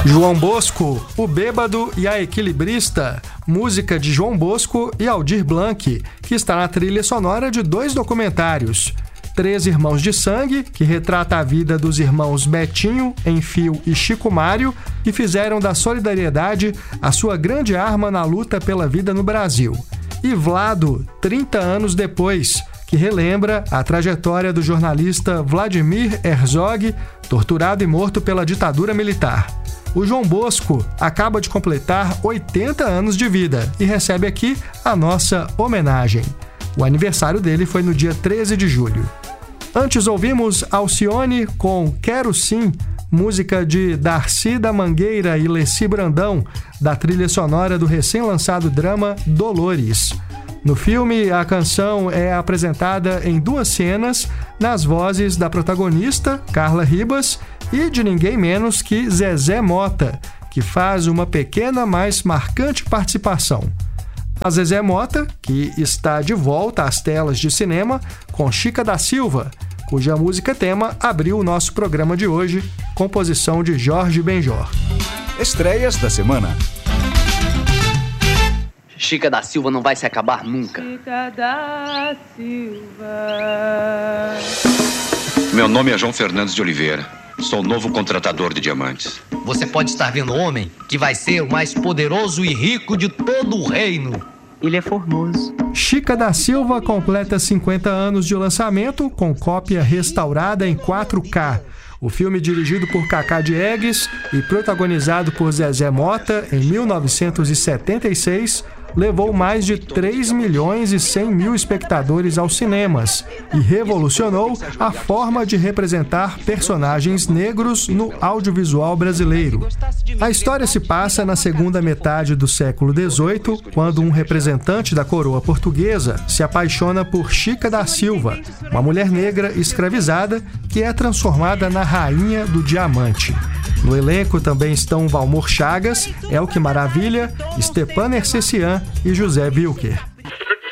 João Bosco, o Bêbado e a Equilibrista, música de João Bosco e Aldir Blanc, que está na trilha sonora de 2 documentários. 3 Irmãos de Sangue, que retrata a vida dos irmãos Betinho, Enfio e Chico Mário, que fizeram da solidariedade a sua grande arma na luta pela vida no Brasil. E Vlado, 30 anos depois, que relembra a trajetória do jornalista Vladimir Herzog, torturado e morto pela ditadura militar. O João Bosco acaba de completar 80 anos de vida e recebe aqui a nossa homenagem. O aniversário dele foi no dia 13 de julho. Antes ouvimos Alcione com Quero Sim, música de Darcy da Mangueira e Leci Brandão, da trilha sonora do recém-lançado drama Dolores. No filme, a canção é apresentada em 2 cenas, nas vozes da protagonista, Carla Ribas, e de ninguém menos que Zezé Mota, que faz uma pequena, mas marcante participação. A Zezé Mota, que está de volta às telas de cinema com Chica da Silva, cuja música tema abriu o nosso programa de hoje, composição de Jorge Benjor. Estreias da semana. Chica da Silva não vai se acabar nunca. Chica da Silva. Meu nome é João Fernandes de Oliveira. Sou o novo contratador de diamantes. Você pode estar vendo um homem que vai ser o mais poderoso e rico de todo o reino. Ele é formoso. Chica da Silva completa 50 anos de lançamento com cópia restaurada em 4K. O filme, dirigido por Cacá Diegues e protagonizado por Zezé Mota em 1976, levou mais de 3 milhões e 100 mil espectadores aos cinemas e revolucionou a forma de representar personagens negros no audiovisual brasileiro. A história se passa na segunda metade do século XVIII, quando um representante da coroa portuguesa se apaixona por Chica da Silva, uma mulher negra escravizada que é transformada na rainha do diamante. No elenco também estão Valmor Chagas, Elke Maravilha, Stepan Ercecian e José Wilker.